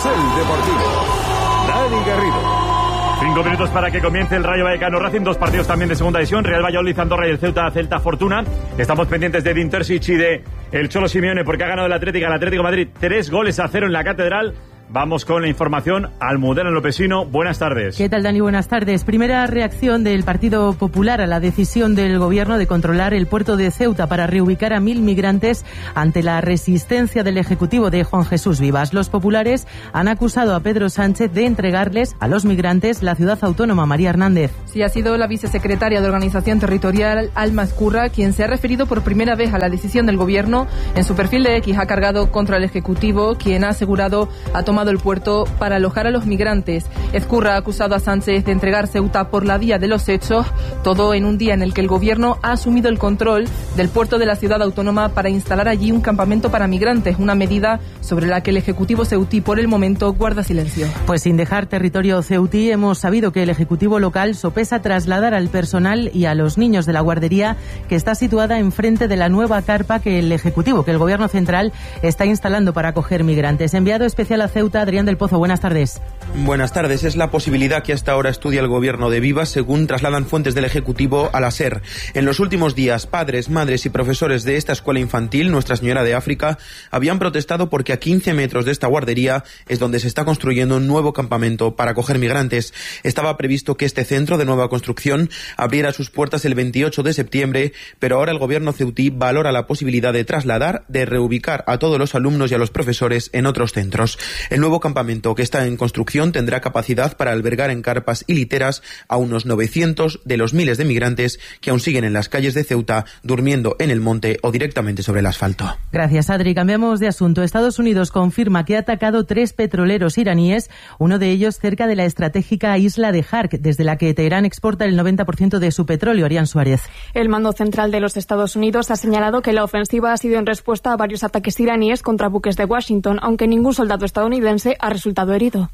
Carrusel Deportivo. Dani Garrido. 5 minutos para que comience el Rayo Vallecano Racing. 2 partidos también de segunda división. Real Valladolid, Andorra y el Celta Fortuna. Estamos pendientes de Dintersic y de el Cholo Simeone porque ha ganado el Atlético Madrid 3-0 en la Catedral. Vamos con la información. Almudena Lopesino, buenas tardes. ¿Qué tal, Dani? Buenas tardes. Primera reacción del Partido Popular a la decisión del Gobierno de controlar el puerto de Ceuta para reubicar a 1.000 migrantes ante la resistencia del Ejecutivo de Juan Jesús Vivas. Los populares han acusado a Pedro Sánchez de entregarles a los migrantes la ciudad autónoma. María Hernández. Sí, ha sido la vicesecretaria de Organización Territorial, Alma Ezcurra, quien se ha referido por primera vez a la decisión del Gobierno. En su perfil de X ha cargado contra el Ejecutivo, quien ha asegurado ha tomado el puerto para alojar a los migrantes. Ezcurra ha acusado a Sánchez de entregar Ceuta por la vía de los hechos, todo en un día en el que el Gobierno ha asumido el control del puerto de la ciudad autónoma para instalar allí un campamento para migrantes, una medida sobre la que el Ejecutivo ceutí por el momento guarda silencio. Pues sin dejar territorio ceutí, hemos sabido que el Ejecutivo local sopesa trasladar al personal y a los niños de la guardería que está situada enfrente de la nueva carpa que el Gobierno central está instalando para acoger migrantes. Enviado especial a Ceuta, Adrián del Pozo, buenas tardes. Buenas tardes. Es la posibilidad que hasta ahora estudia el Gobierno de Vivas, según trasladan fuentes del Ejecutivo a la SER. En los últimos días, padres, madres y profesores de esta escuela infantil, Nuestra Señora de África, habían protestado porque a 15 metros de esta guardería es donde se está construyendo un nuevo campamento para acoger migrantes. Estaba previsto que este centro de nueva construcción abriera sus puertas el 28 de septiembre, pero ahora el Gobierno ceutí valora la posibilidad de reubicar a todos los alumnos y a los profesores en otros centros. El nuevo campamento que está en construcción tendrá capacidad para albergar en carpas y literas a unos 900 de los miles de migrantes que aún siguen en las calles de Ceuta, durmiendo en el monte o directamente sobre el asfalto. Gracias, Adri. Cambiamos de asunto. Estados Unidos confirma que ha atacado 3 petroleros iraníes, uno de ellos cerca de la estratégica isla de Hark, desde la que Teherán exporta el 90% de su petróleo. Arián Suárez. El mando central de los Estados Unidos ha señalado que la ofensiva ha sido en respuesta a varios ataques iraníes contra buques de Washington, aunque ningún soldado estadounidense ha resultado herido.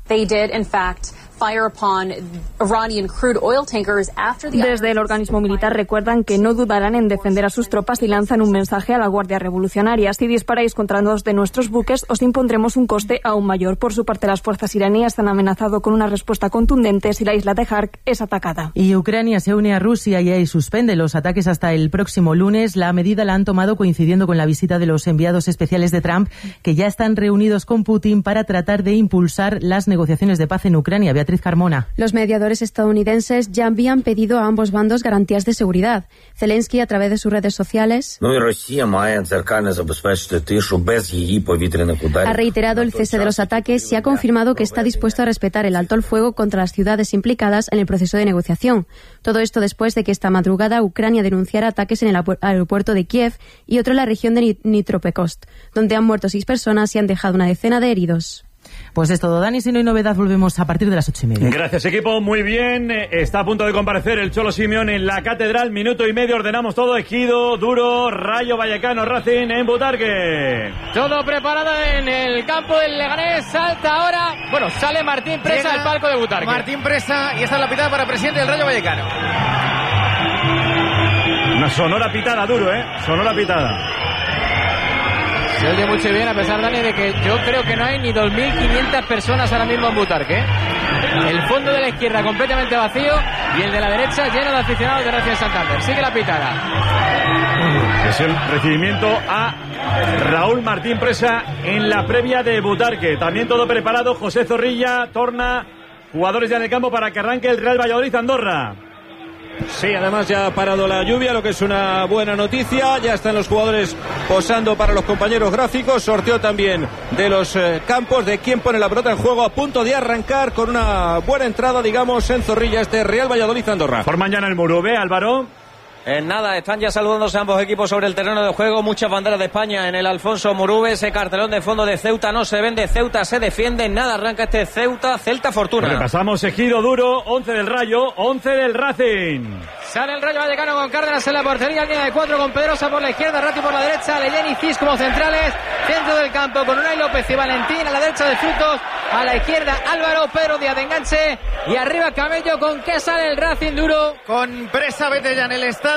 Desde el organismo militar recuerdan que no dudarán en defender a sus tropas y lanzan un mensaje a la Guardia Revolucionaria: si disparáis contra 2 de nuestros buques, os impondremos un coste aún mayor. Por su parte, las fuerzas iraníes han amenazado con una respuesta contundente si la isla de Hark es atacada. Y Ucrania se une a Rusia y suspende los ataques hasta el próximo lunes. La medida la han tomado coincidiendo con la visita de los enviados especiales de Trump, que ya están reunidos con Putin para tratar de impulsar las negociaciones de paz en Ucrania. Beatriz Carmona. Los mediadores estadounidenses ya habían pedido a ambos bandos garantías de seguridad. Zelensky, a través de sus redes sociales, ha reiterado el cese de los ataques y ha confirmado que está dispuesto a respetar el alto el fuego contra las ciudades implicadas en el proceso de negociación. Todo esto después de que esta madrugada Ucrania denunciara ataques en el aeropuerto de Kiev y otro en la región de Dnipropetrovsk, donde han muerto 6 personas y han dejado una decena de heridos. Pues es todo, Dani. Si no hay novedad, volvemos a partir de las 8:30. Gracias, equipo. Muy bien. Está a punto de comparecer el Cholo Simeone en la Catedral. Minuto y medio. Ordenamos todo. Ejido, Duro, Rayo Vallecano, Racing en Butarque. Todo preparado en el campo del Leganés. Salta ahora. Bueno, sale Martín Presa al palco de Butarque. Martín Presa, y esta es la pitada para el presidente del Rayo Vallecano. Una sonora pitada, Duro, sonora pitada. Se oye mucho bien, a pesar, Dani, de que yo creo que no hay ni 2.500 personas ahora mismo en Butarque. El fondo de la izquierda completamente vacío y el de la derecha lleno de aficionados de Racing Santander. Sigue la pitada. Es el recibimiento a Raúl Martín Presa en la previa de Butarque. También todo preparado. José Zorrilla, Torna, jugadores ya en el campo para que arranque el Real Valladolid Andorra. Sí, además ya ha parado la lluvia, lo que es una buena noticia. Ya están los jugadores posando para los compañeros gráficos. Sorteo también de los campos, de quién pone la pelota en juego, a punto de arrancar con una buena entrada, digamos, en Zorrilla, este Real Valladolid Andorra. Por mañana el Murube, Álvaro. Nada, están ya saludándose ambos equipos sobre el terreno de juego. Muchas banderas de España en el Alfonso Murube. Ese cartelón de fondo de Ceuta no se vende, Ceuta se defiende. Nada, arranca este Celta Fortuna. Repasamos Ejido, Duro, 11 del Rayo, 11 del Racing. Sale el Rayo Vallecano con Cárdenas en la portería, línea de 4 con Pedrosa por la izquierda, Ratti por la derecha, Leyen y Cis como centrales, centro del campo con Unai López y Valentín, a la derecha de Frutos, a la izquierda Álvaro, Pedro Díaz de enganche y arriba Camello. ¿Con qué sale el Racing, Duro? Con Presa, vete ya en el estadio.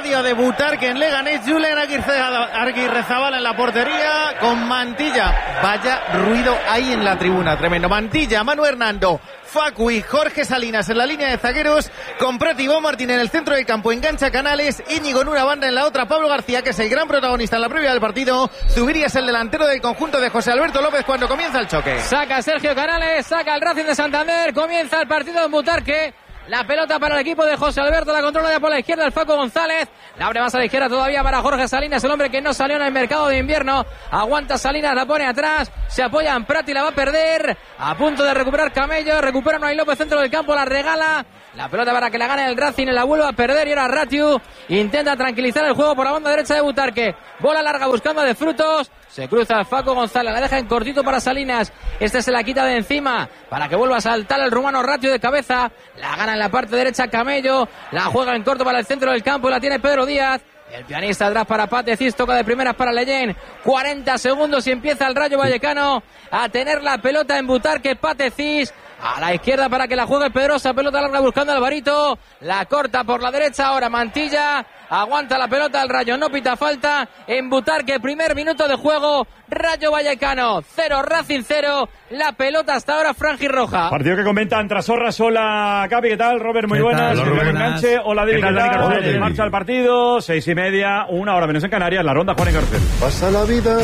estadio de Butarque en Leganés. Julen Aguirrezabala en la portería con Mantilla. Vaya ruido hay en la tribuna, tremendo. Mantilla, Manu Hernando, Facu y Jorge Salinas en la línea de zagueros, con Prati Bo Martín en el centro del campo, engancha Canales, Íñigo en una banda, en la otra Pablo García, que es el gran protagonista en la previa del partido. Zubiri es el delantero del conjunto de José Alberto López cuando comienza el choque. Saca Sergio Canales, saca el Racing de Santander, comienza el partido en Butarque. La pelota para el equipo de José Alberto, la controla ya por la izquierda el Facu González. La abre más a la izquierda todavía para Jorge Salinas, el hombre que no salió en el mercado de invierno. Aguanta Salinas, la pone atrás, se apoya en Prati, la va a perder. A punto de recuperar Camello, recupera Noay López, centro del campo, la regala. La pelota para que la gane el Racing, la vuelve a perder y ahora Ratiu intenta tranquilizar el juego por la banda derecha de Butarque. Bola larga buscando de Frutos. Se cruza el Facu González, la deja en cortito para Salinas. Este se la quita de encima para que vuelva a saltar el rumano Ratiu de cabeza. La gana en la parte derecha Camello. La juega en corto para el centro del campo y la tiene Pedro Díaz. El pianista atrás para Patecís, toca de primeras para Leyen. 40 segundos y empieza el Rayo Vallecano a tener la pelota en Butarque. Patecís a la izquierda para que la juegue Pedrosa, pelota larga buscando a Alvarito. La corta por la derecha ahora Mantilla. Aguanta la pelota el Rayo, no pita falta en Butarque, primer minuto de juego. Rayo Vallecano 0, Racing 0. La pelota hasta ahora franjirroja. Partido que comentan Trasorras. Hola Capi, ¿qué tal? Robert, muy buenas. Hola, enganche. Hola David, ¿qué tal? En marcha el partido, 6:30, 1 hora menos en Canarias, la ronda Juan Engarcel. Pasa la vida,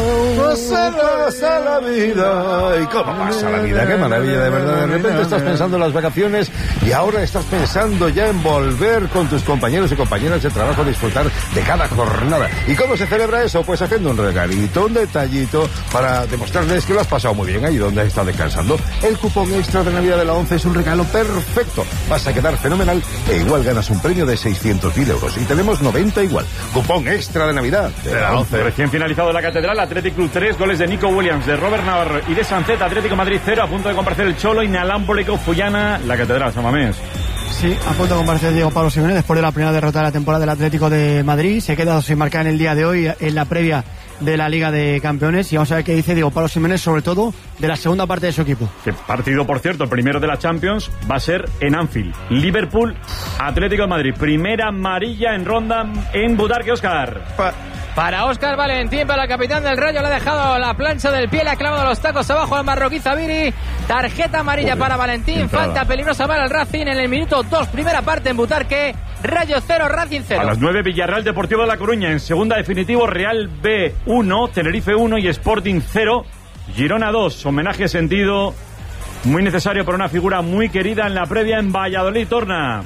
pasa la vida. ¿Y cómo pasa la vida? Qué maravilla, de verdad. De repente estás pensando en las vacaciones y ahora estás pensando ya en volver con tus compañeros y compañeras de trabajo a disfrutar de cada jornada. ¿Y cómo se celebra eso? Pues haciendo un regalito, un detallito para demostrarles que lo has pasado muy bien ahí donde has estado descansando. El cupón extra de Navidad de la 11 es un regalo perfecto. Vas a quedar fenomenal e igual ganas un premio de 600.000 euros. Y tenemos 90 igual. Cupón extra de Navidad de la 11. Recién finalizado la Catedral, Athletic Club 3, goles de Nico Williams, de Robert Navarro y de Sancet. Atlético Madrid 0, a punto de comparecer el Cholo, inalámbrico Fullana, la Catedral, San Mamés. Sí, a punto de comparecer Diego Pablo Simeone después de la primera derrota de la temporada del Atlético de Madrid. Se queda sin marcar en el día de hoy en la previa de la Liga de Campeones y vamos a ver qué dice Diego Pablo Simeone, sobre todo de la segunda parte de su equipo. Que partido, por cierto, el primero de la Champions va a ser en Anfield. Liverpool, Atlético de Madrid. Primera amarilla en ronda en Butarque, Óscar. Para Óscar Valentín, para el capitán del Rayo, le ha dejado la plancha del pie, le ha clavado los tacos abajo al marroquí Zubiri. Tarjeta amarilla para Valentín, falta peligrosa para el Racing en el minuto 2, primera parte en Butarque. Rayo 0, Racing 0. A las 9, Villarreal Deportivo de La Coruña. En segunda, definitivo, Real B 1, Tenerife 1 y Sporting 0, Girona 2. Homenaje sentido muy necesario para una figura muy querida en la previa en Valladolid. Torna.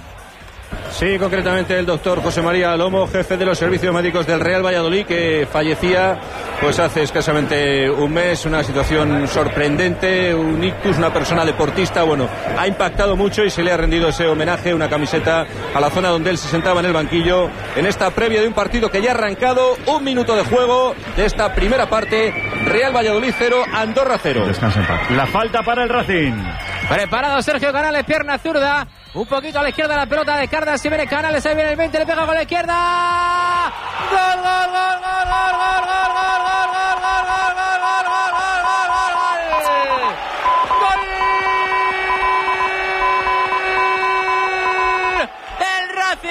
Sí, concretamente el doctor José María Lomo, jefe de los servicios médicos del Real Valladolid, que fallecía pues hace escasamente un mes. Una situación sorprendente, un ictus, una persona deportista. Bueno, ha impactado mucho y se le ha rendido ese homenaje, una camiseta a la zona donde él se sentaba en el banquillo en esta previa de un partido que ya ha arrancado. Un minuto de juego de esta primera parte. Real Valladolid 0, Andorra 0. Descansa en paz. La falta para el Racing. Preparado Sergio Canales, pierna zurda. Un poquito a la izquierda la pelota de Cardas, si viene Canales, ahí viene el 20, le pega con la izquierda. ¡Gol, gol, gol, gol, gol, gol, gol, gol, gol, gol, gol, gol, gol, gol, gol! ¡El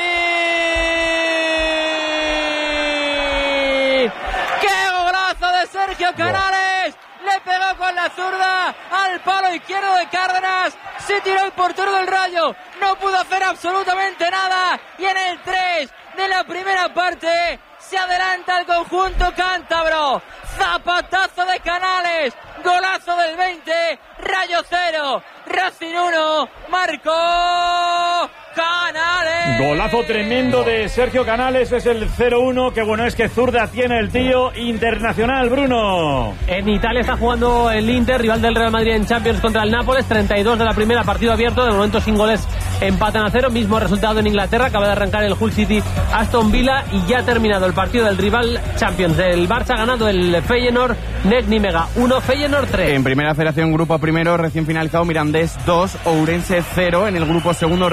Racing! ¡Qué golazo de Sergio Canales! Le pegó con la zurda al palo izquierdo de Cárdenas. Se tiró el portero del Rayo. No pudo hacer absolutamente nada. Y en el 3 de la primera parte se adelanta el conjunto cántabro. Zapatazo de Canales. Golazo del 20. Rayo 0. Racing 1. Marcó Canales. Golazo tremendo de Sergio Canales. Es el 0-1. Qué bueno es que zurda tiene el tío. Internacional, Bruno. En Italia está jugando el Inter, rival del Real Madrid en Champions contra el Nápoles. 32 de la primera, partido abierto. De momento sin goles, empatan a 0. Mismo resultado en Inglaterra. Acaba de arrancar el Hull City Aston Villa y ya ha terminado el partido del rival Champions. El Barça ha ganado el Feyenoord Nek Nimega 1, Feyenoord 3. En primera federación, grupo primero recién finalizado, Mirandés 2, Ourense 0. En el grupo segundo, Real Madrid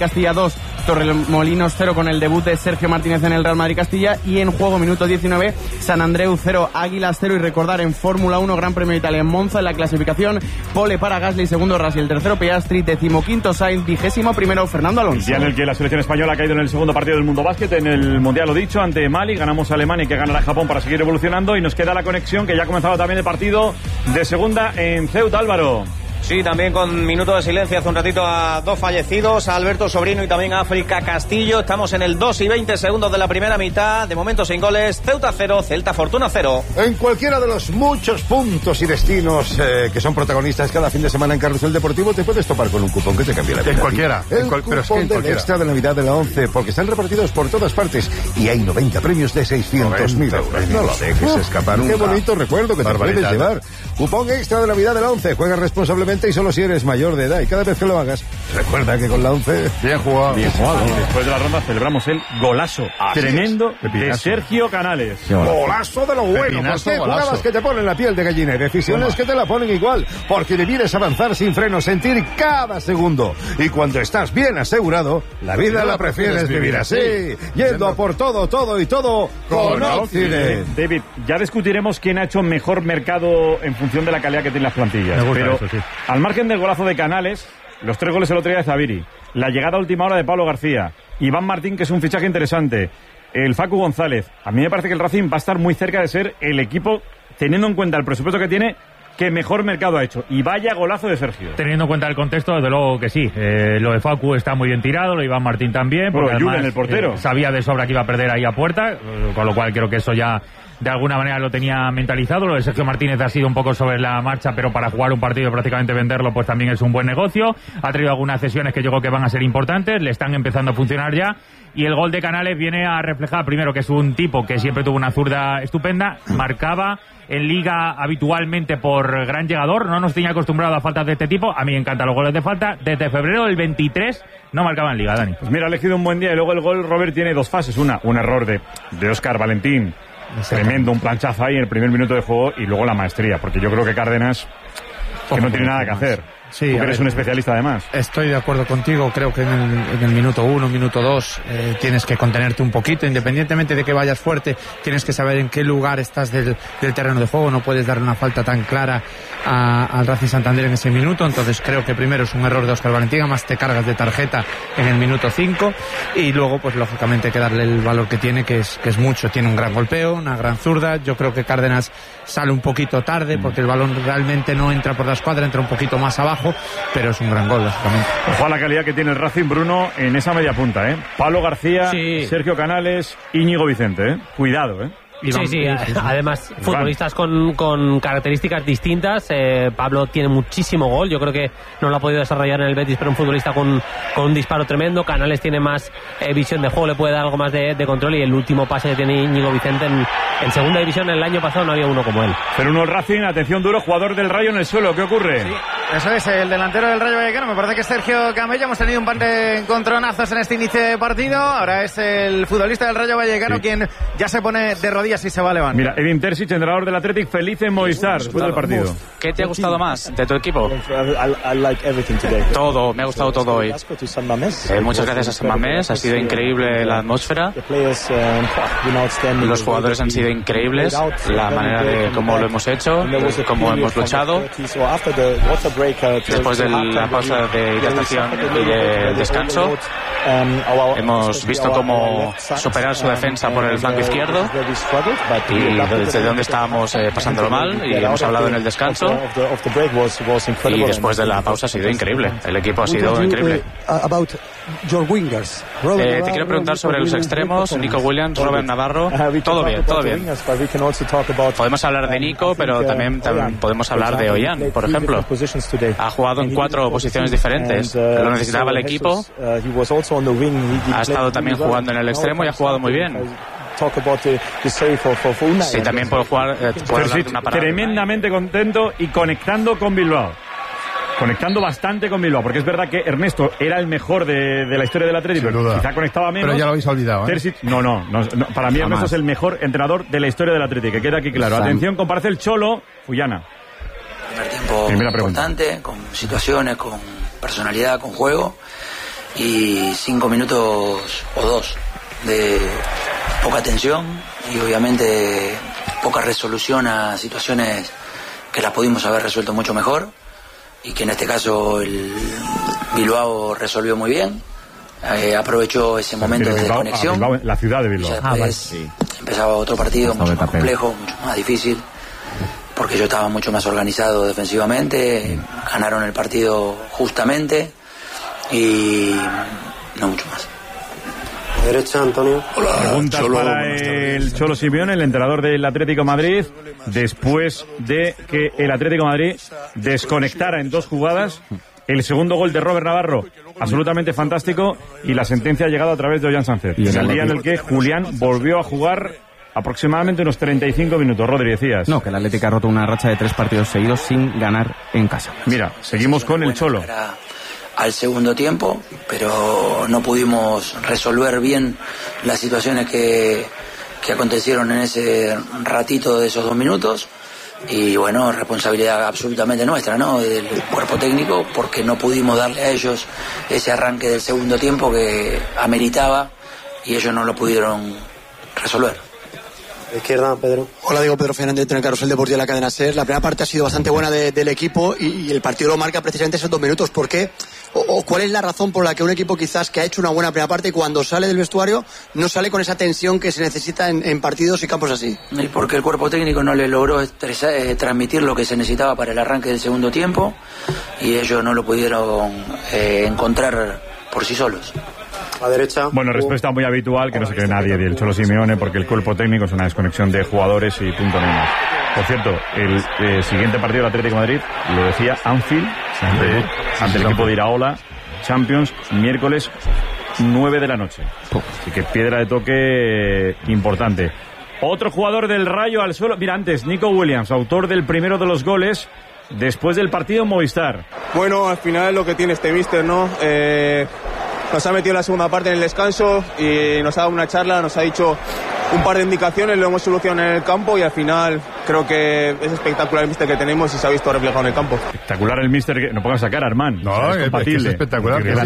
Castilla 2, Torremolinos 0 con el debut de Sergio Martínez en el Real Madrid Castilla. Y en juego, minuto 19, San Andreu 0, Águilas 0. Y recordar, en Fórmula 1, Gran Premio de Italia en Monza, en la clasificación, pole para Gasly, segundo Russell, tercero Piastri, 15º Sainz, 21º Fernando Alonso. Día en el que la selección española ha caído en el segundo partido del Mundo Básquet, en el Mundial, lo dicho, ante Mali. Ganamos a Alemania, que ganará a Japón para seguir evolucionando. Y nos queda la conexión, que ya ha comenzado también el partido de segunda en Ceuta, Álvaro. Sí, también con minuto de silencio hace un ratito a 2 fallecidos, a Alberto Sobrino y también a África Castillo. Estamos en el 2 y 20 segundos de la primera mitad, de momento sin goles. Ceuta 0, Celta Fortuna 0. En cualquiera de los muchos puntos y destinos que son protagonistas cada fin de semana en Carrusel Deportivo, te puedes topar con un cupón que te cambia la vida. En cualquiera. El cupón del extra de Navidad de la 11, porque están repartidos por todas partes y hay 90 premios de 600.000 euros. No lo dejes escapar nunca. Qué bonito recuerdo que te puedes llevar. Cupón extra de Navidad de la 11. Juega responsablemente y solo si eres mayor de edad. Y cada vez que lo hagas, recuerda que con la 11... Bien jugado. Bien jugado. Después de la ronda celebramos el golazo tremendo de Sergio Canales. Golazo de lo bueno. Porque jugadas que te ponen la piel de gallina y decisiones que te la ponen igual. Porque vivir es avanzar sin freno, sentir cada segundo. Y cuando estás bien asegurado, la vida la prefieres vivir así. Yendo a por todo, todo y todo con Occident. David, ya discutiremos quién ha hecho mejor mercado en función de la calidad que tienen las plantillas. Pero eso, sí. Al margen del golazo de Canales, los 3 goles el otro día de Zaviri, la llegada a última hora de Pablo García, Iván Martín, que es un fichaje interesante, el Facu González. A mí me parece que el Racing va a estar muy cerca de ser el equipo, teniendo en cuenta el presupuesto que tiene, que mejor mercado ha hecho. Y vaya golazo de Sergio. Teniendo en cuenta el contexto, desde luego que sí. Lo de Facu está muy bien tirado, lo de Iván Martín también. Pero Julen, el portero. Sabía de sobra que iba a perder ahí a puerta, con lo cual creo que eso ya de alguna manera lo tenía mentalizado. Lo de Sergio Martínez ha sido un poco sobre la marcha, pero para jugar un partido y prácticamente venderlo, pues también es un buen negocio. Ha traído algunas cesiones que yo creo que van a ser importantes, le están empezando a funcionar ya. Y el gol de Canales viene a reflejar, primero, que es un tipo que siempre tuvo una zurda estupenda, marcaba en Liga habitualmente por gran llegador, no nos tenía acostumbrado a faltas de este tipo. A mí me encantan los goles de falta. Desde febrero del 23 no marcaba en Liga, Dani. Pues mira, ha elegido un buen día. Y luego el gol, Robert, tiene 2 fases. Una, un error de Óscar Valentín, tremendo, un planchazo ahí en el primer minuto de juego, y luego la maestría, porque yo creo que Cárdenas, que no tiene nada que hacer. Sí, tú que eres un especialista además. Estoy de acuerdo contigo, creo que en el minuto 1, minuto 2 tienes que contenerte un poquito, independientemente de que vayas fuerte, tienes que saber en qué lugar estás del terreno de juego, no puedes darle una falta tan clara al Racing Santander en ese minuto. Entonces creo que primero es un error de Óscar Valentín, más te cargas de tarjeta en el minuto 5, y luego pues lógicamente hay que darle el valor que tiene, que es mucho. Tiene un gran golpeo, una gran zurda. Yo creo que Cárdenas sale un poquito tarde porque el balón realmente no entra por la escuadra, entra un poquito más abajo, pero es un gran gol, lógicamente. Ojo a la calidad que tiene el Racing, Bruno, en esa media punta, Pablo García, sí. Sergio Canales, Íñigo Vicente, Cuidado, Sí, además futbolistas con características distintas. Pablo tiene muchísimo gol, yo creo que no lo ha podido desarrollar en el Betis, pero un futbolista con un disparo tremendo. Canales tiene más visión de juego, le puede dar algo más de control, y el último pase que tiene Íñigo Vicente en segunda división el año pasado no había uno como él. 0-1 el Racing, atención, Duro, jugador del Rayo en el suelo, ¿qué ocurre? Sí, eso es, el delantero del Rayo Vallecano, me parece que es Sergio Camello. Hemos tenido un par de encontronazos en este inicio de partido, ahora es el futbolista del Rayo Vallecano quien ya se pone de rodillas y se va a levantar. Mira, Edin Terzic, entrenador del Athletic, feliz en Movistar después del partido. ¿Qué te ha gustado más de tu equipo? Todo, me ha gustado todo hoy. Muchas gracias a San Mamés, ha sido increíble la atmósfera. Los jugadores han sido increíbles, la manera de cómo lo hemos hecho, cómo hemos luchado. Después de la pausa de hidratación y de descanso, hemos visto cómo superar su defensa por el flanco izquierdo, y desde donde estábamos pasándolo mal, y hemos hablado en el descanso, y después de la pausa ha sido increíble, el equipo ha sido increíble. Te quiero preguntar sobre los extremos, Nico Williams, Robert Navarro. Todo bien, todo bien. Podemos hablar de Nico, pero también podemos hablar de Ollán, por ejemplo. Ha jugado en 4 posiciones diferentes, lo necesitaba el equipo. Ha estado también jugando en el extremo y ha jugado muy bien. Sí, también puedo jugar una parada. Tremendamente contento y conectando con Bilbao. Conectando bastante con Bilbao, porque es verdad que Ernesto era el mejor de la historia del Atlético, pero quizá conectaba menos. Pero ya lo habéis olvidado, Terzic, no, para mí Ernesto es el mejor entrenador de la historia del Atlético, que queda aquí claro. Atención, comparece el Cholo, Fullana. Primer tiempo importante, con situaciones, con personalidad, con juego. y 5 minutos o 2 de poca tensión y obviamente poca resolución a situaciones que las pudimos haber resuelto mucho mejor y que en este caso el Bilbao resolvió muy bien, aprovechó ese momento de desconexión. Bilbao, la ciudad de Bilbao. Empezaba otro partido mucho más complejo, mucho más difícil, porque yo estaba mucho más organizado defensivamente, ganaron el partido justamente y no mucho más. Derecha, Antonio. Hola, preguntas Cholo, para el Cholo Simeone, el entrenador del Atlético Madrid, después de que el Atlético Madrid desconectara en 2 jugadas. El segundo gol de Robert Navarro, absolutamente fantástico, y la sentencia ha llegado a través de Ollán Sánchez. En el día en el que Julián volvió a jugar aproximadamente unos 35 minutos. Rodri, decías. No, que el Atlético ha roto una racha de 3 partidos seguidos sin ganar en casa. Mira, seguimos con el Cholo. Al segundo tiempo, pero no pudimos resolver bien las situaciones que acontecieron en ese ratito de esos 2 minutos. Y bueno, responsabilidad absolutamente nuestra, ¿no? Del cuerpo técnico, porque no pudimos darle a ellos ese arranque del segundo tiempo que ameritaba y ellos no lo pudieron resolver. Izquierda, Pedro. Hola, digo Pedro Fernández, en el carrusel deportivo de la cadena SER. La primera parte ha sido bastante buena del equipo y el partido lo marca precisamente esos 2 minutos. ¿Por qué? ¿O cuál es la razón por la que un equipo quizás que ha hecho una buena primera parte y cuando sale del vestuario no sale con esa tensión que se necesita en partidos y campos así? Y porque el cuerpo técnico no le logró transmitir lo que se necesitaba para el arranque del segundo tiempo y ellos no lo pudieron encontrar por sí solos. A derecha. Bueno, respuesta muy habitual que no se cree nadie del Cholo Simeone porque el cuerpo técnico es una desconexión de jugadores y punto no más. Por cierto, el siguiente partido del Atlético de Madrid, lo decía, Anfield, ante el equipo de Iraola, Champions, miércoles 9 de la noche. Así que piedra de toque importante. Otro jugador del Rayo al suelo. Mira, antes, Nico Williams, autor del primero de los goles después del partido en Movistar. Bueno, al final es lo que tiene este míster, ¿no? Nos ha metido la segunda parte en el descanso y nos ha dado una charla, nos ha dicho un par de indicaciones, lo hemos solucionado en el campo y al final creo que es espectacular el míster que tenemos y se ha visto reflejado en el campo. Espectacular el míster que... No pongas a sacar, Armand. No, es compatible. Es espectacular. Que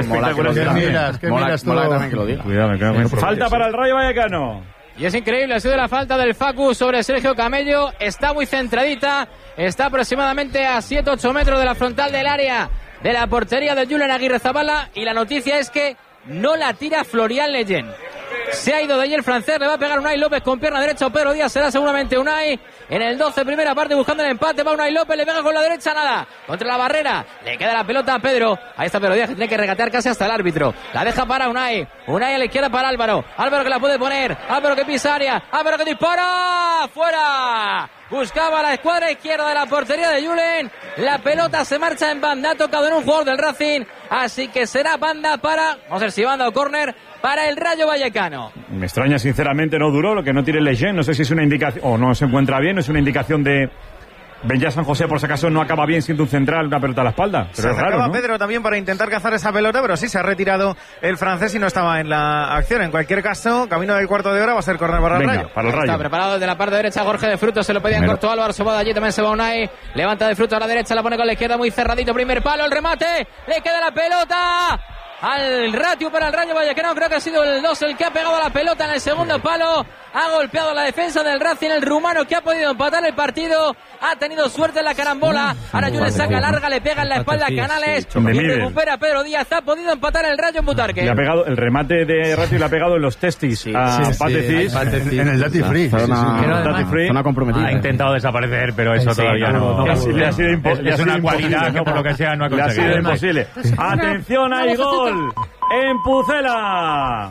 miras tú. También que lo diga. Cuidado, falta para el Rayo Vallecano. Y es increíble, ha sido la falta del Facu sobre Sergio Camello. Está muy centradita, está aproximadamente a 7-8 metros de la frontal del área de la portería de Julen Aguirrezabala y la noticia es que no la tira Florian Leyen. Se ha ido de allí el francés, le va a pegar Unai López con pierna derecha o Pedro Díaz, será seguramente Unai. En el 12, primera parte, buscando el empate, va Unai López, le pega con la derecha, nada. Contra la barrera, le queda la pelota a Pedro. Ahí está Pedro Díaz, que tiene que regatear casi hasta el árbitro. La deja para Unai. Unai a la izquierda para Álvaro. Álvaro que la puede poner. Álvaro que pisa área. Álvaro que dispara. ¡Fuera! Buscaba la escuadra izquierda de la portería de Julen. La pelota se marcha en banda. Ha tocado en un jugador del Racing. Así que será banda para... Vamos a ver si banda o córner para el Rayo Vallecano. Me extraña sinceramente, no duró, lo que no tire Leyen. No sé si es una indicación o no se encuentra bien. Es una indicación de... Benja San José, por si acaso, no acaba bien siendo un central, una pelota a la espalda. Pero se es raro, ¿no? Pedro también para intentar cazar esa pelota, pero sí se ha retirado el francés y no estaba en la acción. En cualquier caso, camino del cuarto de hora va a ser córner para el Rayo. Para el Rayo. Está preparado desde la parte derecha Jorge de Frutos, se lo pedían corto Álvaro, se va de allí, también se va Unai. Levanta de Frutos a la derecha, la pone con la izquierda muy cerradito, primer palo, el remate, le queda la pelota al Ratio para el Rayo Vallecano. Creo que ha sido el 2 el que ha pegado la pelota en el segundo palo. Ha golpeado la defensa del Racing, el rumano que ha podido empatar el partido. Ha tenido suerte en la carambola. Ahora Julen saca larga, le pega en la espalda a Canales y recupera Pedro Díaz. Ha podido empatar el Rayo en Butarque. Le ha pegado el remate de Ratio, le ha pegado en los testis a Patecis. En el Duty Free. Zona comprometida. Ha intentado desaparecer, pero eso todavía no. Le ha sido imposible. Es una cualidad que por lo que sea no ha conseguido. Le ha sido imposible. Atención, hay gol en Pucela.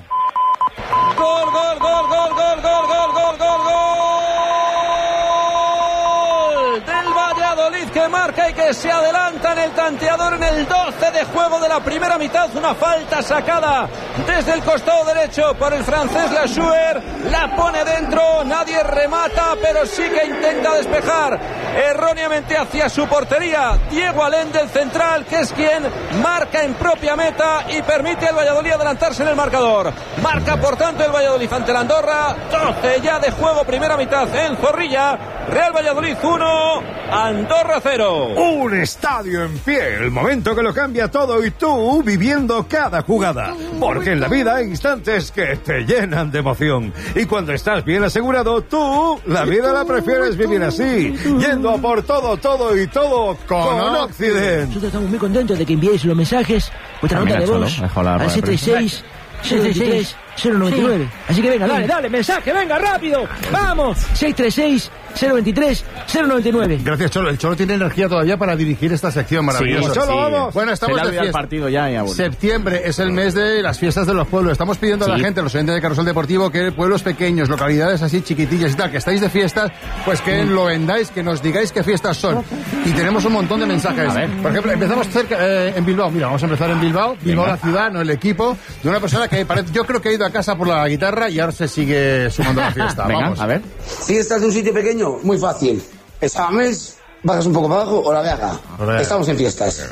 Gol, gol, gol, gol, gol, gol, gol, gol, gol, gol del Valladolid, que marca y que se adelanta en el tanteador en el 12 de juego de la primera mitad. Una falta sacada desde el costado derecho por el francés Lassuer, la pone dentro, nadie remata, pero sí que intenta despejar erróneamente hacia su portería. Diego Alén del central, que es quien marca en propia meta y permite al Valladolid adelantarse en el marcador. Marca por tanto el Valladolid ante la Andorra. 12 ya de juego, primera mitad en Zorrilla. Real Valladolid 1, Andorra 0. Un estadio en pie, el momento que lo cambia todo y tú viviendo cada jugada. Porque en la vida hay instantes que te llenan de emoción. Y cuando estás bien asegurado, tú la vida la prefieres vivir así, yendo a por todo, todo y todo con Occident. Nosotros estamos muy contentos de que enviéis los mensajes, vuestra nota de voz, al 636 023 099. Así que venga, dale, mensaje, venga, rápido, vamos, 636 023 099. Gracias, Cholo. El Cholo tiene energía todavía para dirigir esta sección maravillosa. Sí, Cholo, vamos. Bueno, estamos de fiesta. Partido ya, Septiembre es el mes de las fiestas de los pueblos. Estamos pidiendo a la gente, a los oyentes de Carrusel Deportivo, que pueblos pequeños, localidades así chiquitillas y tal, que estáis de fiestas, pues que lo vendáis, que nos digáis qué fiestas son. Y tenemos un montón de mensajes. Por ejemplo, empezamos cerca en Bilbao. Mira, vamos a empezar en Bilbao. Bilbao, la ciudad, no el equipo, de una persona que yo creo que ha ido a casa por la guitarra y ahora se sigue sumando a la fiesta. Venga, vamos. a ver. Fiestas de un sitio pequeño, muy fácil. Exámenes, bajas un poco para abajo o La Vega. Estamos en fiestas.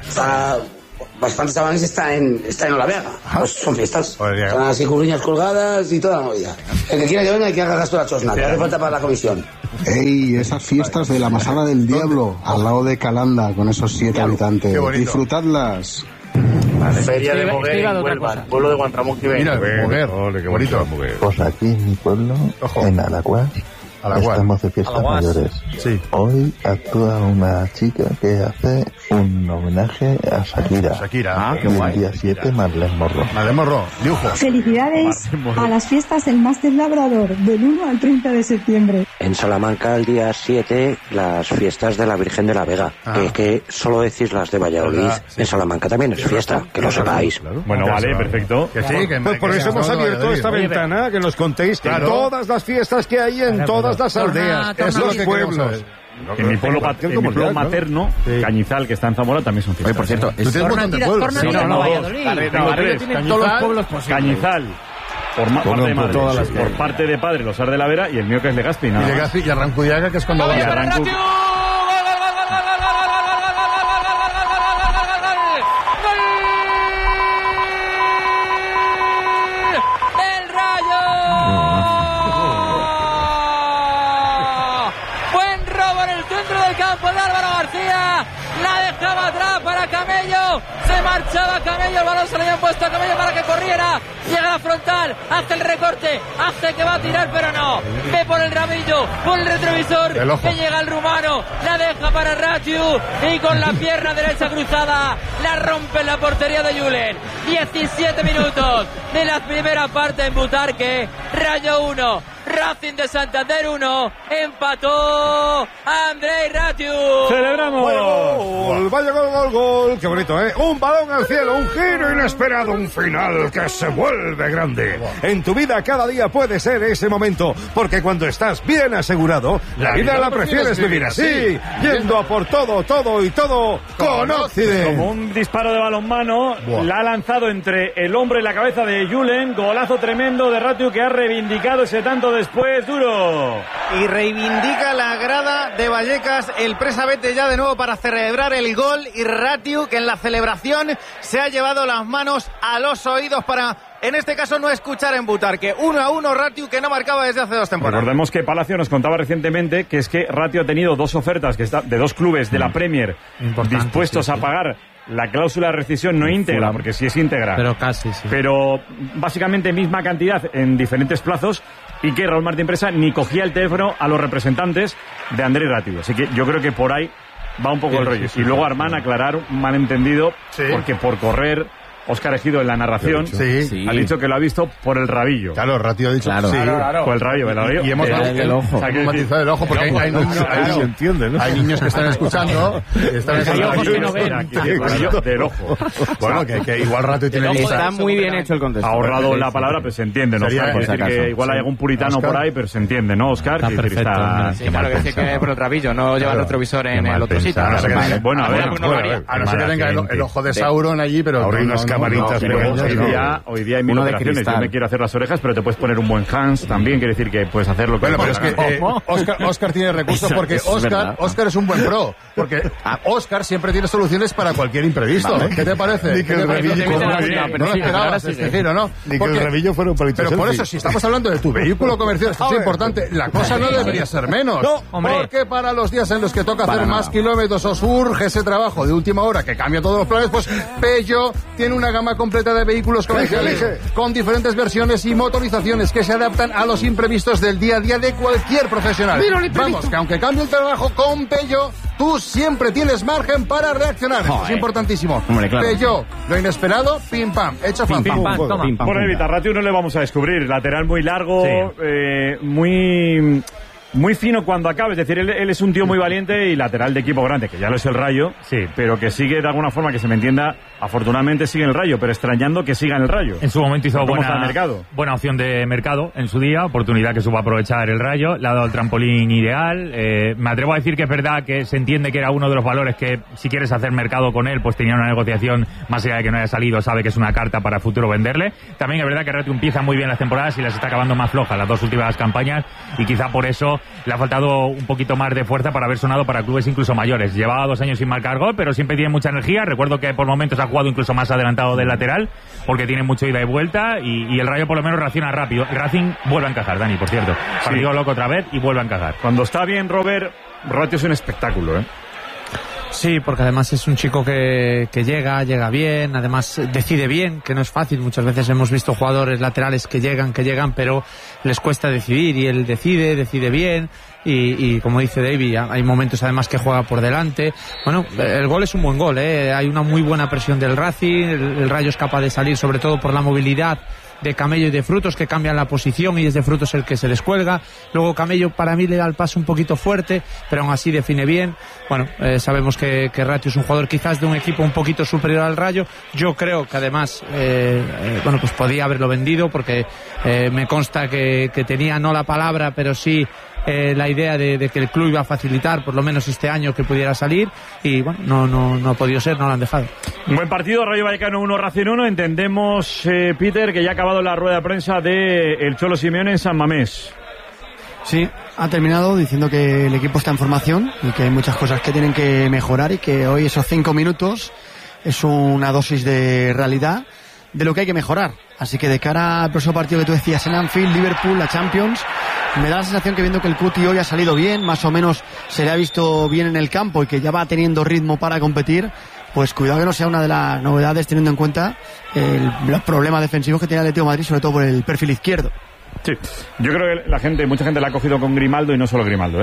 Bastantes chavales está en La Vega. Pues son fiestas. Están así curriñas colgadas y toda la movida. El que quiera que venga y que haga gasto la chosna, que hace falta para la comisión. ¡Ey! Esas fiestas de la Masada del Diablo, al lado de Calanda, con esos 7 habitantes. Disfrutadlas. Feria de Moguer en Huelva, pueblo de Guantramón que Mira, Moguer, qué bonito. Pues aquí en mi pueblo, en Alacuás, estamos de fiestas mayores. Sí. Hoy actúa una chica que hace un homenaje a Shakira. Qué y guay. el día 7, Marlene Morro. Marlene Morro, dibujo. Felicidades a las fiestas del Máster Labrador, del 1 al 30 de septiembre. En Salamanca, el día 7, las fiestas de la Virgen de la Vega. Que solo decís las de Valladolid. En Salamanca también es fiesta, que lo sepáis. Bueno, vale, perfecto. Pues por eso hemos abierto esta ventana, que nos contéis todas las fiestas que hay en todas las aldeas, en los pueblos. En mi pueblo materno, Cañizal, que está en Zamora, también son fiestas. Por cierto, tú tienes un montón de pueblos. Todos los pueblos posibles. Cañizal, por parte de madre, por parte de padre, Losar de la Vera, y el mío que es Legazpi. Y Legazpi y Arrancudiaga, que es cuando va. La dejaba atrás para Camello. Se marchaba Camello. El balón se le habían puesto a Camello para que corriera. Llega a la frontal. Hace el recorte. Hace que va a tirar, pero no. Ve por el rabillo. Por el retrovisor. Que llega el rumano. La deja para Ratiu. Y con la pierna derecha cruzada. La rompe en la portería de Julen. 17 minutos de la primera parte en Butarque. Rayo 1. Racing de Santander 1, empató Andrei Ratiu. ¡Celebramos! Vaya gol. Qué bonito, ¿eh? Un balón al cielo, un giro inesperado, un final que se vuelve grande. En tu vida cada día puede ser ese momento, porque cuando estás bien asegurado, la vida la prefieres vivir así, yendo a por todo, todo y todo con Occident. Como un disparo de balonmano, la ha lanzado entre el hombro y la cabeza de Julen. Golazo tremendo de Ratiu, que ha reivindicado ese tanto después duro. Y reivindica la grada de Vallecas. El Presa vete ya de nuevo para celebrar el gol. Y Ratiu, que en la celebración se ha llevado las manos a los oídos para, en este caso, no escuchar en Butarque. 1-1 Ratiu, que no marcaba desde hace 2 temporadas. Recordemos que Palacio nos contaba recientemente que es que Ratiu ha tenido 2 ofertas de 2 clubes de la Premier dispuestos a pagar la cláusula de rescisión no íntegra, porque sí es íntegra, pero casi sí. Pero básicamente misma cantidad en diferentes plazos, y que Raúl Martín Presa ni cogía el teléfono a los representantes de Andrei Ratiu. Así que yo creo que por ahí va un poco el rollo. Y luego Armán aclarar un malentendido, porque por correr Óscar Ejido en la narración ha dicho que lo ha visto por el rabillo. Claro, Ratiu ha dicho por el rabillo. Y hemos matizado el ojo, porque hay niños, hay niños que están escuchando. Hay ojos que no ven. Del ojo. Bueno, que igual Ratiu tiene lista. Está muy bien hecho el contexto. Ha ahorrado la palabra, pero se entiende, ¿no? Oscar, decir que igual hay algún puritano por ahí, pero se entiende, ¿no, Óscar? Está perfecto. Claro, que decir que por el rabillo, no lleva el retrovisor en el otro sitio. Bueno, a ver. A no ser que venga el ojo de Sauron allí, pero camaritas. Hoy día hay mil operaciones. Yo me quiero hacer las orejas, pero te puedes poner un buen Hans también, quiere decir que puedes hacerlo. Bueno, pero es que Oscar tiene recursos porque Oscar es un buen pro. Porque Oscar siempre tiene soluciones para cualquier imprevisto. ¿Qué te parece? Ni que el Revillo no lo esperabas este giro, ¿no? Ni que el Revillo fuera un palito. Pero por eso, si estamos hablando de tu vehículo comercial, esto es importante, la cosa no debería ser menos. Porque para los días en los que toca hacer más kilómetros o surge ese trabajo de última hora que cambia todos los planes, pues Peugeot tiene una gama completa de vehículos comerciales con diferentes versiones y motorizaciones que se adaptan a los imprevistos del día a día de cualquier profesional. Vamos, que aunque cambie el trabajo con Peugeot, tú siempre tienes margen para reaccionar. Esto es importantísimo. Peugeot, lo inesperado, pim pam, hecho fan. Por evitar ratio no le vamos a descubrir. Lateral muy largo, muy fino cuando acabe, es decir, él es un tío muy valiente y lateral de equipo grande, que ya lo es el Rayo, pero que sigue de alguna forma, que se me entienda, afortunadamente sigue en el Rayo, pero extrañando que siga en el Rayo. En su momento hizo buena opción de mercado en su día, oportunidad que supo aprovechar el Rayo, le ha dado el trampolín ideal. Me atrevo a decir que es verdad que se entiende que era uno de los valores que, si quieres hacer mercado con él, pues tenía una negociación, más allá de que no haya salido, sabe que es una carta para futuro venderle. También es verdad que Ratio empieza muy bien las temporadas y las está acabando más flojas las dos últimas campañas, y quizá por eso le ha faltado un poquito más de fuerza para haber sonado para clubes incluso mayores. Llevaba 2 años sin marcar gol, pero siempre tiene mucha energía. Recuerdo que por momentos ha jugado incluso más adelantado del lateral, porque tiene mucho ida y vuelta, y el Rayo por lo menos reacciona rápido. Racing vuelve a encajar, Dani, por cierto. Partido loco otra vez y vuelve a encajar. Cuando está bien Robert, Ratio es un espectáculo, ¿eh? Sí, porque además es un chico que llega bien, además decide bien, que no es fácil. Muchas veces hemos visto jugadores laterales que llegan, pero les cuesta decidir, y él decide bien, y como dice David, hay momentos además que juega por delante. Bueno, el gol es un buen gol, hay una muy buena presión del Racing, el Rayo es capaz de salir sobre todo por la movilidad de Camello y de Frutos, que cambian la posición y es de Frutos el que se descuelga. Luego Camello para mí le da el paso un poquito fuerte, pero aún así define bien. Bueno, sabemos que Ratio es un jugador quizás de un equipo un poquito superior al Rayo. Yo creo que además pues podía haberlo vendido, porque me consta que tenía no la palabra, pero sí la idea de que el club iba a facilitar por lo menos este año que pudiera salir, y bueno, no ha podido ser, no lo han dejado. Un buen partido, Rayo Vallecano 1, Racing 1. Entendemos, Peter, que ya ha acabado la rueda de prensa de el Cholo Simeone en San Mamés. Sí, ha terminado diciendo que el equipo está en formación y que hay muchas cosas que tienen que mejorar, y que hoy esos 5 minutos es una dosis de realidad de lo que hay que mejorar. Así que de cara al próximo partido que tú decías en Anfield, Liverpool, la Champions, me da la sensación que, viendo que el Cuti hoy ha salido bien, más o menos se le ha visto bien en el campo y que ya va teniendo ritmo para competir, pues cuidado que no sea una de las novedades, teniendo en cuenta los problemas defensivos que tiene el Atlético de Madrid, sobre todo por el perfil izquierdo. Sí, yo creo que mucha gente la ha cogido con Grimaldo, y no solo Grimaldo,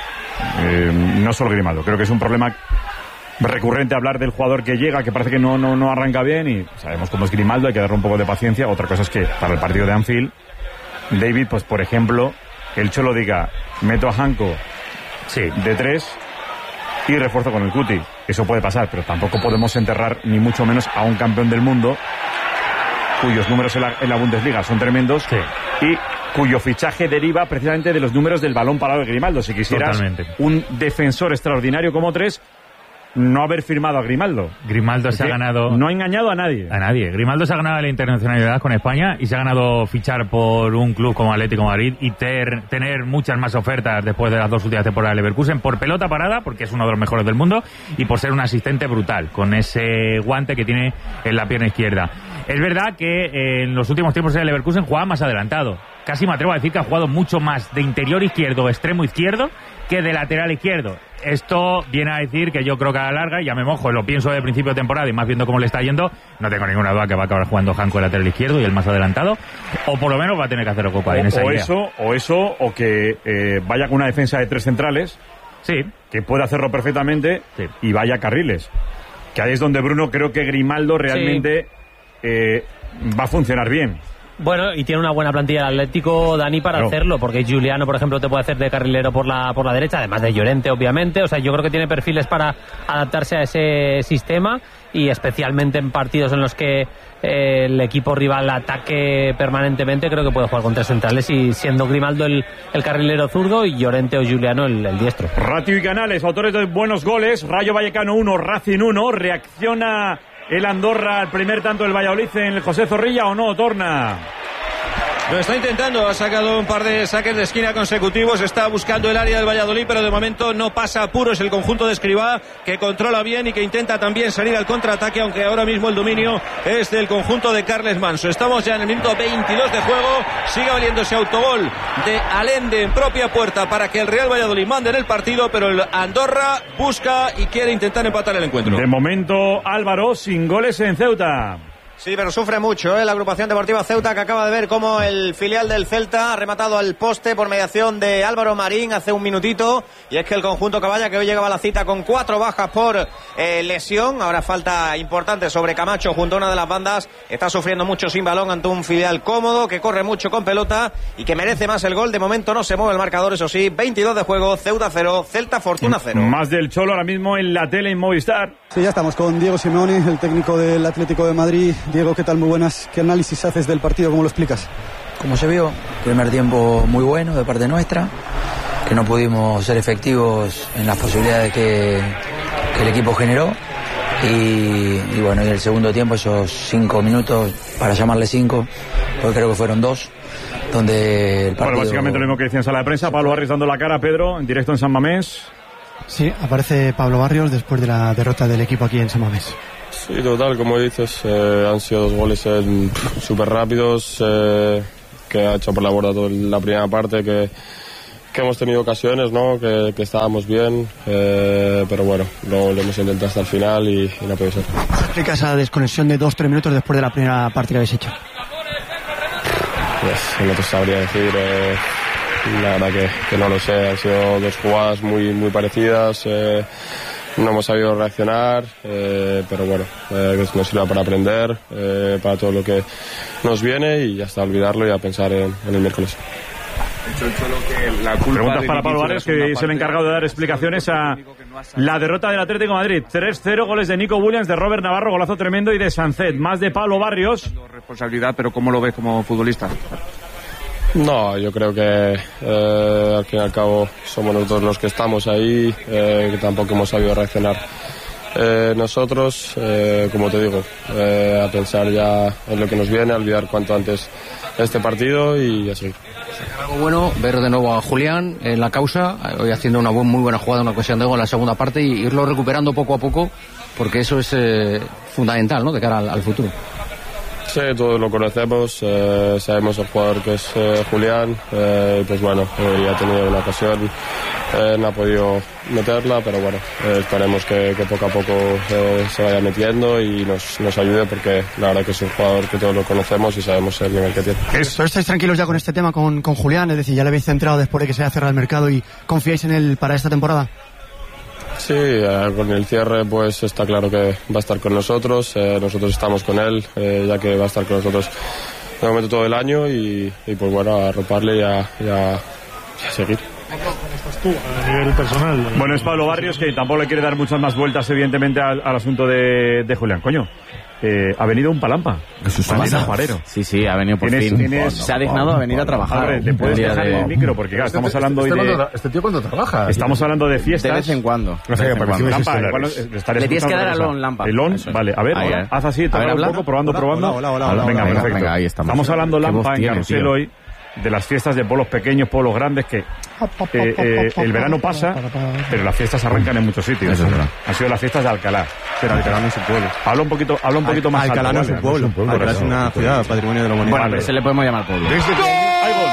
no solo Grimaldo. Creo que es un problema recurrente hablar del jugador que llega, que parece que no arranca bien, y sabemos cómo es Grimaldo, hay que darle un poco de paciencia. Otra cosa es que para el partido de Anfield, David, pues por ejemplo, que el Cholo diga, meto a Janko de 3 y refuerzo con el Cuti. Eso puede pasar, pero tampoco podemos enterrar ni mucho menos a un campeón del mundo cuyos números en la Bundesliga son tremendos, y cuyo fichaje deriva precisamente de los números del balón parado de Grimaldo. Si quisieras un defensor extraordinario como 3, no haber firmado a Grimaldo. Grimaldo se ha ganado... No ha engañado a nadie. A nadie. Grimaldo se ha ganado la internacionalidad con España y se ha ganado fichar por un club como Atlético de Madrid y tener muchas más ofertas después de las 2 últimas temporadas de Leverkusen, por pelota parada, porque es uno de los mejores del mundo, y por ser un asistente brutal, con ese guante que tiene en la pierna izquierda. Es verdad que en los últimos tiempos el Leverkusen jugaba más adelantado. Casi me atrevo a decir que ha jugado mucho más de interior izquierdo o extremo izquierdo que de lateral izquierdo. Esto viene a decir que yo creo que a la larga, ya me mojo, lo pienso de principio de temporada y más viendo cómo le está yendo, no tengo ninguna duda que va a acabar jugando Janko de lateral izquierdo y el más adelantado, o por lo menos va a tener que hacer Copa en esa idea. O que vaya con una defensa de 3 centrales, que pueda hacerlo perfectamente, y vaya a carriles. Que ahí es donde Bruno, creo que Grimaldo realmente va a funcionar bien. Bueno, y tiene una buena plantilla el Atlético, Dani, para hacerlo, porque Giuliano, por ejemplo, te puede hacer de carrilero por la derecha, además de Llorente, obviamente. O sea, yo creo que tiene perfiles para adaptarse a ese sistema, y especialmente en partidos en los que el equipo rival ataque permanentemente, creo que puede jugar con 3 centrales, y siendo Grimaldo el carrilero zurdo y Llorente o Giuliano el diestro. Ratio y Canales, autores de buenos goles. Rayo Vallecano 1, Racing 1. Reacciona el Andorra el primer tanto del Valladolid en el José Zorrilla o no, Torna. Lo está intentando, ha sacado un par de saques de esquina consecutivos, está buscando el área del Valladolid, pero de momento no pasa apuros el conjunto de Escribá, que controla bien y que intenta también salir al contraataque, aunque ahora mismo el dominio es del conjunto de Carles Manso. Estamos ya en el minuto 22 de juego, sigue valiéndose autogol de Allende en propia puerta para que el Real Valladolid mande en el partido, pero el Andorra busca y quiere intentar empatar el encuentro. De momento Álvaro sin goles en Ceuta. Sí, pero sufre mucho la agrupación deportiva Ceuta, que acaba de ver cómo el filial del Celta ha rematado al poste por mediación de Álvaro Marín hace un minutito. Y es que el conjunto Caballa, que hoy llegaba a la cita con 4 bajas por lesión, ahora falta importante sobre Camacho junto a una de las bandas, está sufriendo mucho sin balón ante un filial cómodo, que corre mucho con pelota y que merece más el gol. De momento no se mueve el marcador, eso sí, 22 de juego, Ceuta 0, Celta Fortuna 0. Más del Cholo ahora mismo en la tele en Movistar. Sí, ya estamos con Diego Simeone, el técnico del Atlético de Madrid. Diego, ¿qué tal? Muy buenas. ¿Qué análisis haces del partido? ¿Cómo lo explicas? Como se vio, primer tiempo muy bueno de parte nuestra, que no pudimos ser efectivos en las posibilidades que el equipo generó. Y bueno, y el segundo tiempo, esos 5 minutos, para llamarle 5, porque creo que fueron 2, donde el partido... Bueno, básicamente lo mismo que decía en sala de prensa, Pablo Barrios dando la cara a Pedro, en directo en San Mamés. Sí, aparece Pablo Barrios después de la derrota del equipo aquí en San Mamés. Sí, total, como dices, han sido 2 goles súper rápidos, que ha hecho por la borda toda la primera parte, que hemos tenido ocasiones, ¿no? Que estábamos bien, pero bueno, lo hemos intentado hasta el final y no puede ser. ¿Explica esa desconexión de 2-3 minutos después de la primera parte que habéis hecho? Pues no te sabría decir, la verdad que no lo sé, han sido 2 jugadas muy parecidas, no hemos sabido reaccionar, pero bueno, nos sirva para aprender, para todo lo que nos viene y hasta olvidarlo y a pensar en el miércoles. Preguntas para Pablo Barrios, que es el encargado de dar explicaciones a la derrota del Atlético de Madrid. 3-0, goles de Nico Williams, de Robert Navarro, golazo tremendo, y de Sancet. Más de Pablo Barrios. Responsabilidad, pero ¿cómo lo ves como futbolista? No, yo creo que al fin y al cabo somos nosotros los que estamos ahí, que tampoco hemos sabido reaccionar nosotros, como te digo, a pensar ya en lo que nos viene, a olvidar cuanto antes este partido y a seguir. Algo bueno, ver de nuevo a Julián en la causa, hoy haciendo una muy buena jugada, una ocasión de gol en la segunda parte, y irlo recuperando poco a poco, porque eso es fundamental, ¿no?, de cara al futuro. Sí, todos lo conocemos, sabemos el jugador que es Julián, pues bueno, hoy ha tenido una ocasión, no ha podido meterla, pero bueno, esperemos que poco a poco se vaya metiendo y nos ayude, porque la verdad que es un jugador que todos lo conocemos y sabemos el nivel que tiene. ¿Pero estáis tranquilos ya con este tema, con Julián? Es decir, ya le habéis centrado después de que se haya cerrado el mercado y confiáis en él para esta temporada. Sí, con el cierre pues está claro que va a estar con nosotros, nosotros estamos con él, ya que va a estar con nosotros de momento todo el año y pues bueno, a arroparle y a seguir. Tú, a nivel personal. Bueno, es Pablo Barrios, que tampoco le quiere dar muchas más vueltas, evidentemente, al asunto de Julián. Coño, ha venido un palampa. Sí, ha venido por fin. Se ha dignado a venir a trabajar. Hombre, te puedes dejar el micro, porque claro, estamos hablando hoy de... Este tío cuando trabaja. Estamos hablando de fiestas. De vez en cuando. Lampa, le tienes que dar al on, Lampa. El on, vale. A ver, haz así, toca un poco, probando. Hola. Venga, perfecto. Ahí estamos hablando, Lampa, en Carrusel hoy, de las fiestas de pueblos pequeños, pueblos grandes, que el verano pasa, pero las fiestas arrancan en muchos sitios. Eso es verdad. Han sido las fiestas de Alcalá. Pero Alcalá no es un pueblo. Habla un poquito más Alcalá no es un pueblo. Alcalá es una ciudad, patrimonio de la humanidad. Bueno, se le podemos llamar pueblo. ¡Hay gol!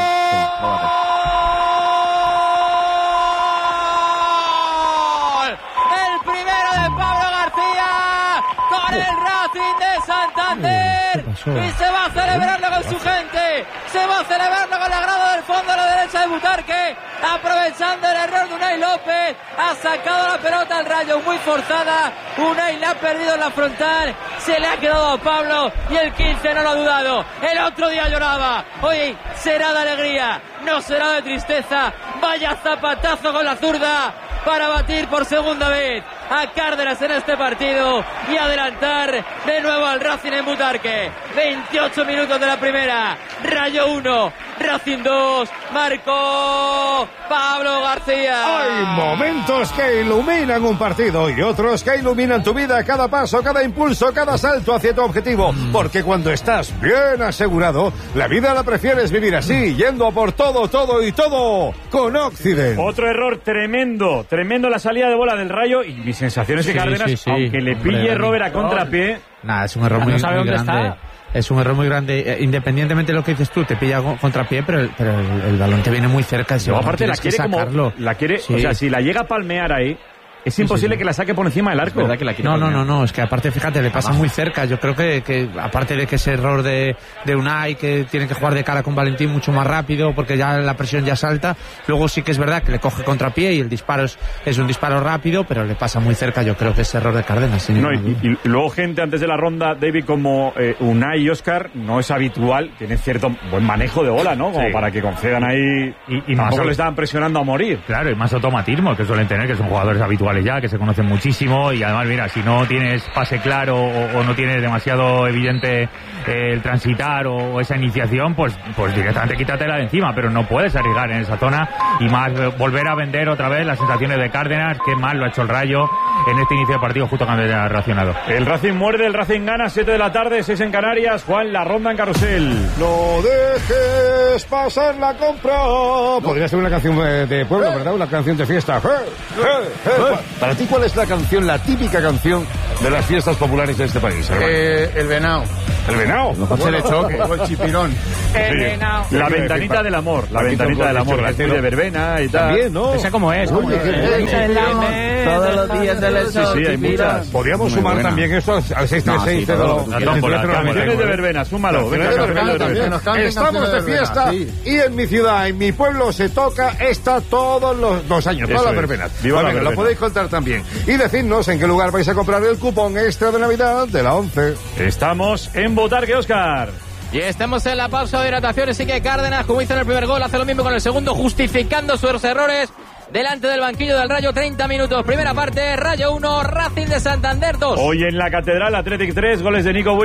El primero de Pablo García con el Racing de Santander, y se va a celebrarlo con su gente, se va a celebrarlo con la grada del fondo a la derecha de Butarque, aprovechando el error de Unai López, ha sacado la pelota al Rayo muy forzada, Unai la ha perdido en la frontal, se le ha quedado a Pablo y el 15 no lo ha dudado. El otro día lloraba, hoy será de alegría, no será de tristeza. Vaya zapatazo con la zurda para batir por segunda vez a Cárdenas en este partido y adelantar de nuevo al Racing en Butarque. 28 minutos de la primera. Rayo 1, Racing 2, marcó Pablo García. Hay momentos que iluminan un partido y otros que iluminan tu vida, cada paso, cada impulso, cada salto hacia tu objetivo. Porque cuando estás bien asegurado, la vida la prefieres vivir así, yendo a por todo, todo y todo con Occident. Otro error tremendo la salida de bola del Rayo y mi sensación es que Cárdenas, aunque le pille Robert a contrapié... Nada, es un error muy grande. Está. Es un error muy grande. Independientemente de lo que dices tú, te pilla contrapié, pero el balón te viene muy cerca. Luego, aparte la quiere como... La quiere, sí. O sea, si la llega a palmear ahí... Es imposible que la saque por encima del arco. Es que no, es que aparte, fíjate, le pasa muy cerca. Yo creo que aparte de que ese error de Unai, que tiene que jugar de cara con Valentín mucho más rápido, porque ya la presión ya salta, luego sí que es verdad que le coge contrapié y el disparo es un disparo rápido, pero le pasa muy cerca, yo creo que ese error de Cárdenas. Y luego gente antes de la ronda, David, como Unai y Óscar, no es habitual, tienen cierto buen manejo de bola, ¿no? Como para que concedan ahí y tampoco le estaban presionando a morir. Claro, y más automatismo que suelen tener, que son jugadores habituales ya, que se conocen muchísimo, y además, mira, si no tienes pase claro o no tienes demasiado evidente el transitar o esa iniciación, pues directamente quítatela de encima, pero no puedes arriesgar en esa zona y más volver a vender otra vez las sensaciones de Cárdenas. Qué mal lo ha hecho el Rayo en este inicio de partido justo cuando ya ha reaccionado. El Racing muerde, el Racing gana, 7 de la tarde, 6 en Canarias. Juan, la ronda en Carrusel. No dejes pasar la compra. Podría ser una canción de pueblo, ¿verdad? Una canción de fiesta. Para ti, ¿cuál es la canción, la típica canción de las fiestas populares de este país? El venao. ¿El venao? Se le choque. O el chipirón. El venao. La ventanita del amor. La ventanita del amor. La de verbena y tal. También, ¿no? ¿Esa cómo es? Todos los días del sol. Sí, hay muchas. Podríamos sumar también eso al 636. Canciones de verbena, súmalo. Estamos de fiesta y en mi ciudad, en mi pueblo, se toca esta todos los 2 años. Todas las verbenas. Lo podéis contar también. Y decidnos en qué lugar vais a comprar el cupón extra de Navidad de la 11. Estamos en Butarque, Óscar. Y estamos en la pausa de hidratación, así que Cárdenas, como hizo en el primer gol, hace lo mismo con el segundo, justificando sus errores delante del banquillo del Rayo. 30 minutos, primera parte, Rayo 1, Racing de Santander 2. Hoy en la Catedral, Athletic 3, goles de Nico